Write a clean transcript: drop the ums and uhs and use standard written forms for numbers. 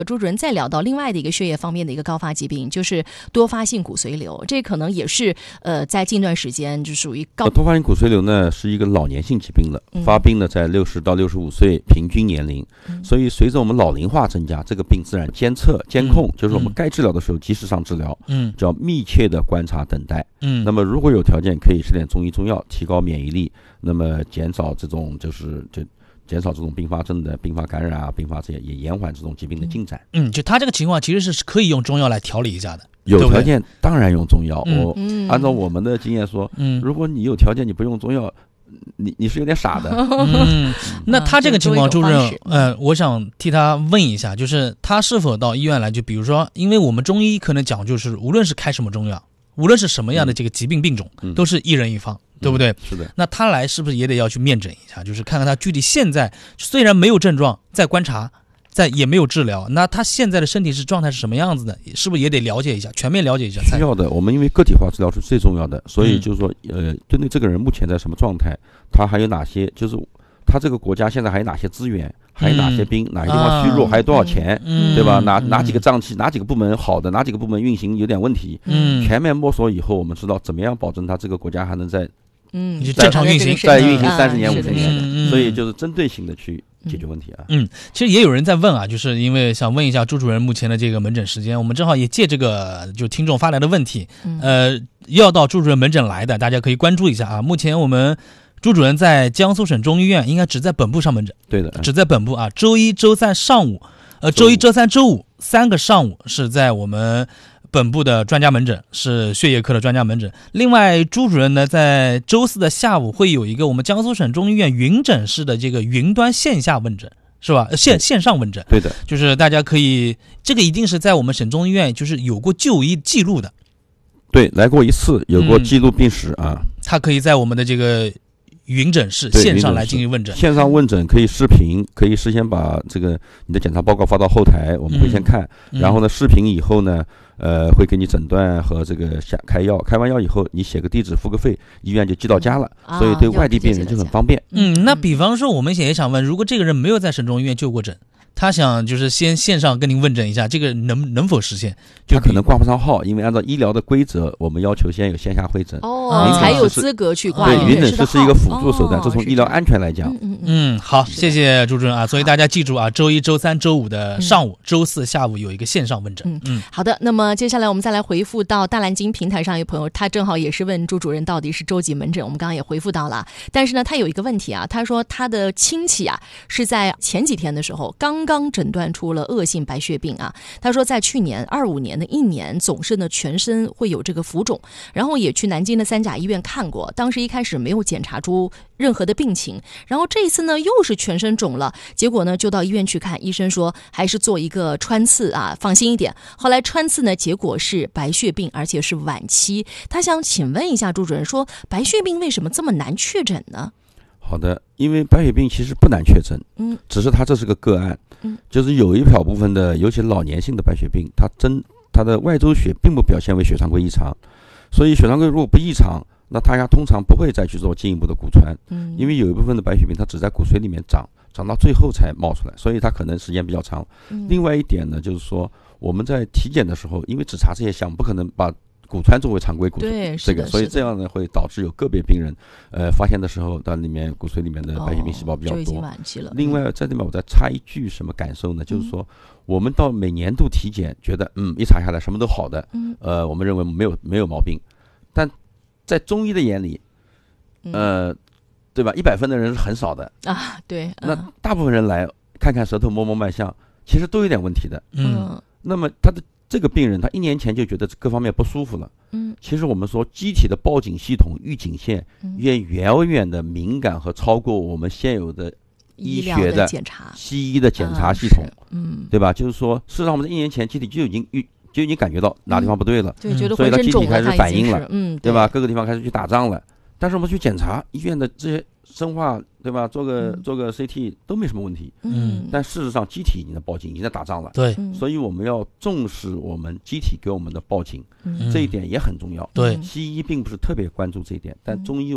朱主任再聊到另外的一个血液方面的一个高发疾病，就是多发性骨髓瘤，这可能也是在近段时间就属于多发性骨髓瘤呢是一个老年性疾病了，发病呢在60到65岁平均年龄，所以随着我们老龄化增加，这个病自然监测监控，就是我们该治疗的时候及时上治疗，叫密切的观察等待。那么如果有条件可以吃点中医中药，提高免疫力，那么减少这种减少这种并发症的并发感染啊，并发症也延缓这种疾病的进展。 就他这个情况其实是可以用中药来调理一下的。 有条件当然用中药。我按照我们的经验说，如果你有条件你不用中药，你是有点傻的。 那他这个情况，朱主任，我想替他问一下，就是他是否到医院来？就比如说，因为我们中医可能讲究是，无论是开什么中药，无论是什么样的这个疾病病种，都是一人一方。对不对？ 是的。 那他来是不是也得要去面诊一下，就是看看他具体现在虽然没有症状，在观察，也没有治疗，那他现在的身体状态是什么样子的？是不是也得了解一下，全面了解一下？ 需要的。我们因为个体化治疗是最重要的，所以就是说，针对这个人目前在什么状态，他还有哪些，就是他这个国家现在还有哪些资源，还有哪些兵，哪些地方虚弱，还有多少钱，对吧？哪几个脏器，哪几个部门好的，哪几个部门运行有点问题，全面摸索以后，我们知道怎么样保证他这个国家还能在正常运行， 再运行30年50年，所以就是针对性的去解决问题啊。 其实也有人在问啊，就是因为想问一下朱主任目前的这个门诊时间，我们正好也借这个就听众发来的问题，要到朱主任门诊来的，大家可以关注一下啊。目前我们朱主任在江苏省中医院，应该只在本部上门诊。 对的， 只在本部啊。周一、周三上午，周一、周三、周五3个上午是在我们本部的专家门诊，是血液科的专家门诊。另外，朱主任呢，在周4的下午会有一个我们江苏省中医院云诊室的这个云端线下问诊，是吧？线上问诊。 对的， 就是大家可以，这个一定是在我们省中医院就是有过就医记录的。 对，来过一次，有过记录病史啊。 他可以在我们的这个云诊室线上来进行问诊。 线上问诊可以视频，可以事先把这个你的检查报告发到后台，我们会先看，然后呢视频以后呢会给你诊断和这个开药，开完药以后你写个地址付个费，医院就寄到家了，所以对外地病人就很方便。 那比方说我们也想问，如果这个人没有在省中医院就过诊，他想就是先线上跟您问诊一下，这个能否实现？ 他可能挂不上号，因为按照医疗的规则，我们要求先有线下会诊， 才有资格去挂。 对，云诊室是一个辅助手段，这从医疗安全来讲。 好，谢谢朱主任啊。所以大家记住啊，周一、周三、周五的上午，周4下午有一个线上问诊。 好的。那么接下来我们再来回复到大蓝鲸平台上一位朋友，他正好也是问朱主任到底是周几门诊，我们刚刚也回复到了。但是呢，他有一个问题啊，他说他的亲戚啊是在前几天的时候刚刚诊断出了恶性白血病啊。他说在去年25年的1年，总是呢全身会有这个浮肿，然后也去南京的3甲医院看过，当时一开始没有检查出任何的病情，然后这一次呢又是全身肿了，结果呢就到医院去看，医生说还是做一个穿刺啊，放心一点。后来穿刺呢，结果是白血病，而且是晚期。他想请问一下朱主任，说白血病为什么这么难确诊呢？ 好的，因为白血病其实不难确诊，只是它这是个个案，就是有一小部分的，尤其老年性的白血病，它的外周血并不表现为血常规异常，所以血常规如果不异常，那大家通常不会再去做进一步的骨穿，因为有一部分的白血病它只在骨髓里面长到最后才冒出来，所以它可能时间比较长。另外一点呢，就是说我们在体检的时候，因为只查这些项，不可能把骨穿作为常规骨髓，这个，所以这样呢会导致有个别病人，发现的时候，它里面骨髓里面的白血病细胞比较多， 就已经晚期了。 另外在这边我再插一句什么感受呢？就是说我们到每年度体检，觉得一查下来什么都好的，我们认为没有毛病，但在中医的眼里，对吧？100分的人是很少的啊，对。 那大部分人来看看舌头，摸摸脉象，其实都有点问题的。那么他的这个病人，他1年前就觉得各方面不舒服了。其实我们说机体的报警系统、预警线远远的敏感和超过我们现有的医学的西医的检查系统，对吧？就是说，事实上我们在1年前机体就已经感觉到哪地方不对了，所以他机体开始反应了，对吧？各个地方开始去打仗了。但是我们去检查医院的这些生化，对吧？做个 CT 都没什么问题。但事实上机体已经在报警，已经在打仗了。 对， 所以我们要重视我们机体给我们的报警，这一点也很重要。 对， 西医并不是特别关注这一点，但中医